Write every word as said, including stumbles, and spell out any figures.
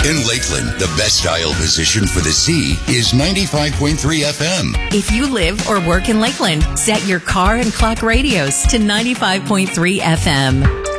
In Lakeland, the best dial position for the sea is ninety-five point three F M. If you live or work in Lakeland, set your car and clock radios to ninety-five point three F M.